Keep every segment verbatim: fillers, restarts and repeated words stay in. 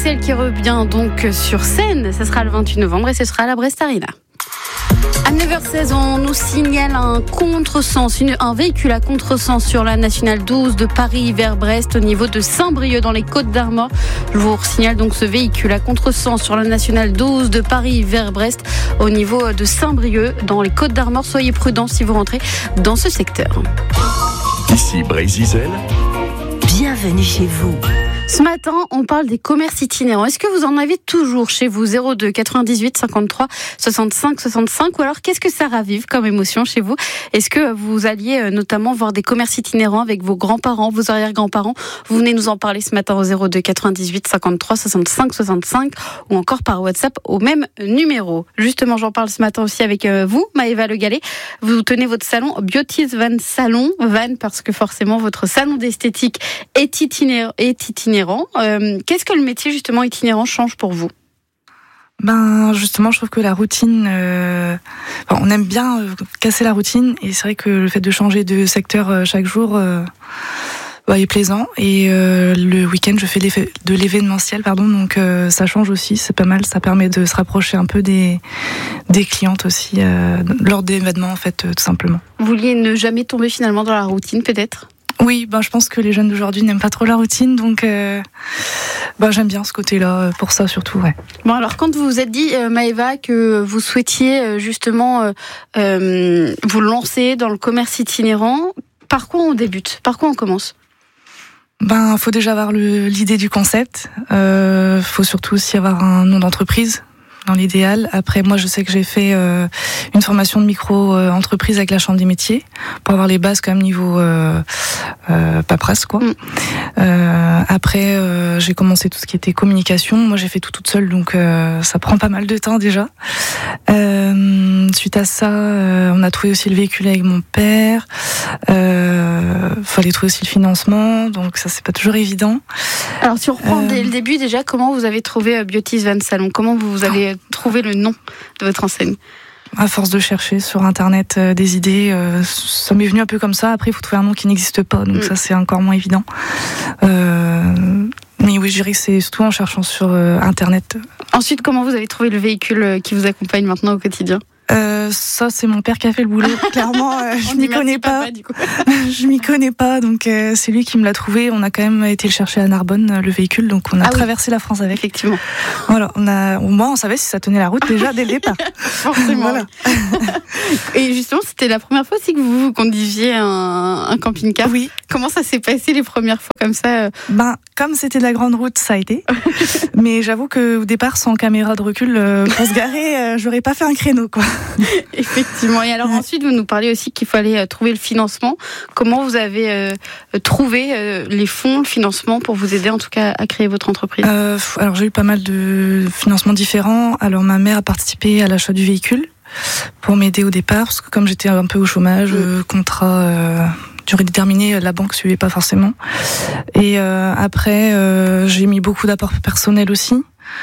Axel qui revient donc sur scène. Ce sera le vingt-huit novembre et ce sera à la Brest Arena. À neuf heures seize, on nous signale un contresens, une, un véhicule à contresens sur la nationale douze de Paris vers Brest au niveau de Saint-Brieuc dans les Côtes-d'Armor. Je vous signale donc ce véhicule à contresens sur la nationale douze de Paris vers Brest au niveau de Saint-Brieuc dans les Côtes-d'Armor. Soyez prudents si vous rentrez dans ce secteur. Ici Brésil. Bienvenue chez vous. Ce matin, on parle des commerces itinérants. Est-ce que vous en avez toujours chez vous? Zéro deux quatre-vingt-dix-huit cinquante-trois soixante-cinq soixante-cinq. Ou alors, qu'est-ce que ça ravive comme émotion chez vous? Est-ce que vous alliez notamment voir des commerces itinérants avec vos grands-parents, vos arrière-grands-parents? Vous venez nous en parler ce matin au zéro deux quatre-vingt-dix-huit cinquante-trois soixante-cinq soixante-cinq ou encore par WhatsApp au même numéro. Justement, j'en parle ce matin aussi avec vous, Maëva Le Gallais. Vous tenez votre salon Beauty Van Salon, Van parce que forcément votre salon d'esthétique est itinérant. Est itinérant. Euh, qu'est-ce que le métier justement itinérant change pour vous? Ben justement, je trouve que la routine, euh, enfin, on aime bien euh, casser la routine, et c'est vrai que le fait de changer de secteur euh, chaque jour euh, bah, est plaisant. Et euh, le week-end, je fais de l'événementiel, pardon, donc euh, ça change aussi, c'est pas mal. Ça permet de se rapprocher un peu des des clientes aussi euh, lors d'événements en fait, euh, tout simplement. Vous vouliez ne jamais tomber finalement dans la routine, peut-être? Oui, ben je pense que les jeunes d'aujourd'hui n'aiment pas trop la routine, donc euh, ben j'aime bien ce côté-là, pour ça surtout, ouais. Bon, alors quand vous vous êtes dit, euh, Maëva, que vous souhaitiez euh, justement euh, euh, vous lancer dans le commerce itinérant, par quoi on débute? Par quoi on commence? Ben, faut déjà avoir le, l'idée du concept. Euh, faut surtout aussi avoir un nom d'entreprise. Dans l'idéal. Après, moi, je sais que j'ai fait euh, une formation de micro-entreprise avec la Chambre des métiers pour avoir les bases quand même niveau euh, euh, paperasse, quoi. Mm. Euh, après, euh, j'ai commencé tout ce qui était communication. Moi, j'ai fait tout toute seule, donc euh, ça prend pas mal de temps déjà. Euh, suite à ça, euh, on a trouvé aussi le véhicule avec mon père. Euh, fallait trouver aussi le financement, donc ça, c'est pas toujours évident. Alors, si on reprend euh... dès le début, déjà, comment vous avez trouvé Beauty Van Salon? Comment vous avez oh. trouvé le nom de votre enseigne? À force de chercher sur Internet euh, des idées, euh, ça m'est venu un peu comme ça. Après, il faut trouver un nom qui n'existe pas, donc mm. ça, c'est encore moins évident. Euh, mais oui, je dirais que c'est surtout en cherchant sur euh, Internet. Ensuite, comment vous avez trouvé le véhicule qui vous accompagne maintenant au quotidien? Euh, ça, c'est mon père qui a fait le boulot. Clairement, euh, je m'y connais pas. Papa, du coup. je m'y connais pas, donc euh, c'est lui qui me l'a trouvé. On a quand même été le chercher à Narbonne, le véhicule, donc on a ah traversé oui. la France avec. Effectivement. Voilà, on a, au moins, on savait si ça tenait la route déjà dès le départ. Forcément. Voilà. Et justement, c'était la première fois aussi que vous conduisiez un, un camping-car. Oui. Comment ça s'est passé les premières fois comme ça? Ben, comme c'était de la grande route, ça a été. Mais j'avoue que au départ, sans caméra de recul, euh, pour se garer, euh, j'aurais pas fait un créneau, quoi. Effectivement. Et alors ouais. ensuite, vous nous parlez aussi qu'il fallait euh, trouver le financement. Comment vous avez euh, trouvé euh, les fonds, le financement pour vous aider en tout cas à créer votre entreprise? euh, Alors j'ai eu pas mal de financements différents. Alors ma mère a participé à l'achat du véhicule pour m'aider au départ, parce que comme j'étais un peu au chômage, mmh. euh, contrat euh, durée déterminée, la banque suivait pas forcément. Et euh, après, euh, j'ai mis beaucoup d'apports personnels aussi.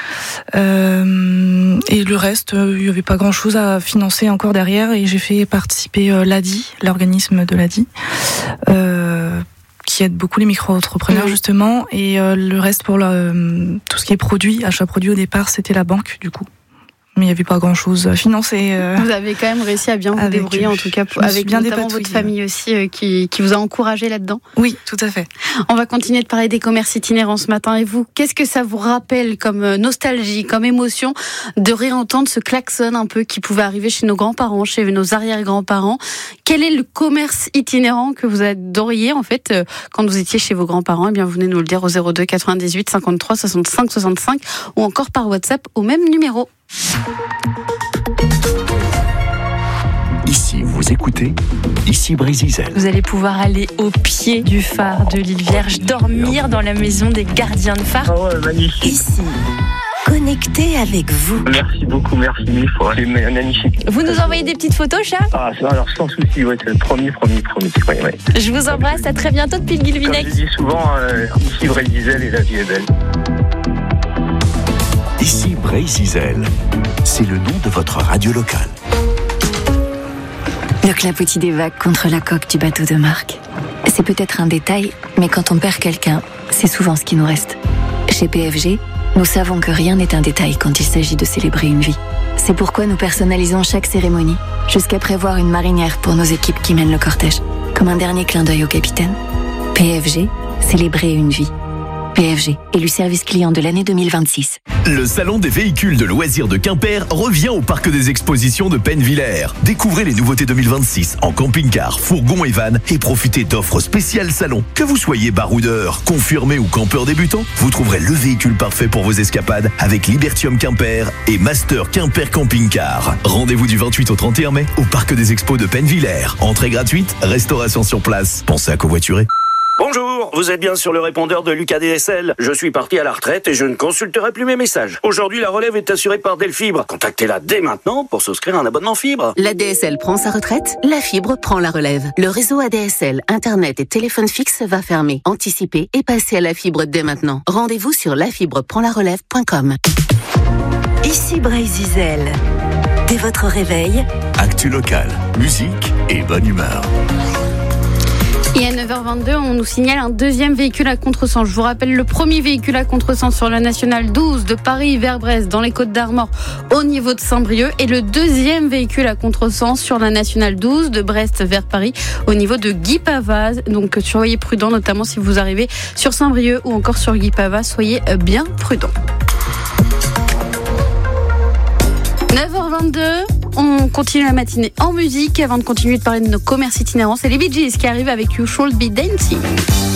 Euh, et le reste, il euh, n'y avait pas grand chose à financer encore derrière, et j'ai fait participer euh, l'A D I, l'organisme de l'A D I, euh, qui aide beaucoup les micro-entrepreneurs, mmh. justement, et euh, le reste pour le, euh, tout ce qui est produit, achat produit au départ, c'était la banque du coup. Mais il n'y avait pas grand-chose à financer. Euh, vous avez quand même réussi à bien vous débrouiller, en tout cas, avec bien notamment votre famille aussi, euh, qui, qui vous a encouragé là-dedans. Oui, tout à fait. On va continuer de parler des commerces itinérants ce matin. Et vous, qu'est-ce que ça vous rappelle comme nostalgie, comme émotion, de réentendre ce klaxon un peu qui pouvait arriver chez nos grands-parents, chez nos arrière-grands-parents? Quel est le commerce itinérant que vous adoriez, en fait, euh, quand vous étiez chez vos grands-parents? Eh bien, vous venez nous le dire au zéro deux quatre-vingt-dix-huit cinquante-trois soixante-cinq soixante-cinq ou encore par WhatsApp au même numéro. Ici, vous écoutez Ici Brésil. Vous allez pouvoir aller au pied du phare de l'île Vierge, dormir dans la maison des gardiens de phare. Ah ouais, magnifique. Ici, connecté avec vous. Merci beaucoup, merci mille fois. C'est magnifique. Vous nous envoyez des petites photos, Charles? Ah, alors sans souci, ouais, c'est le premier, premier, premier. Ouais, ouais. Je vous embrasse, à très bientôt depuis le Guilvinec. Comme je dis souvent, euh, ici Brésil et la vie est belle. Ici Brésil, c'est le nom de votre radio locale. Le clapotis des vagues contre la coque du bateau de Marc. C'est peut-être un détail, mais quand on perd quelqu'un, c'est souvent ce qui nous reste. Chez P F G, Nous savons que rien n'est un détail quand il s'agit de célébrer une vie. C'est pourquoi nous personnalisons chaque cérémonie, jusqu'à prévoir une marinière pour nos équipes qui mènent le cortège, comme un dernier clin d'œil au capitaine. P F G, célébrer une vie. P F G, élu service client de l'année deux mille vingt-six. Le salon des véhicules de loisirs de Quimper revient au parc des expositions de Pennevillers. Découvrez les nouveautés deux mille vingt-six en camping-car, fourgon et van et profitez d'offres spéciales salon. Que vous soyez baroudeur, confirmé ou campeur débutant, vous trouverez le véhicule parfait pour vos escapades avec Libertium Quimper et Master Quimper Camping Car. Rendez-vous du vingt-huit au trente et un mai au parc des expos de Pennevillers. Entrée gratuite, restauration sur place. Pensez à covoiturer. Bonjour, vous êtes bien sur le répondeur de Lucas D S L. Je suis parti à la retraite et je ne consulterai plus mes messages. Aujourd'hui, la relève est assurée par Delfibre. Contactez-la dès maintenant pour souscrire un abonnement fibre. La D S L prend sa retraite, la fibre prend la relève. Le réseau A D S L, Internet et téléphone fixe va fermer. Anticipez et passez à la fibre dès maintenant. Rendez-vous sur la fibre prend la relève point com. Ici Bryce Zizel. Dès votre réveil, Actu local, musique et bonne humeur. Et à neuf heures vingt-deux, on nous signale un deuxième véhicule à contresens. Je vous rappelle le premier véhicule à contresens sur la nationale douze de Paris vers Brest dans les Côtes-d'Armor au niveau de Saint-Brieuc et le deuxième véhicule à contresens sur la nationale douze de Brest vers Paris au niveau de Guy-Pavaz. Donc soyez prudents, notamment si vous arrivez sur Saint-Brieuc ou encore sur Guy-Pavaz, soyez bien prudents. neuf heures vingt-deux, on continue la matinée en musique avant de continuer de parler de nos commerces itinérants. C'est les Bee Gees qui arrivent avec You Should Be Dancing.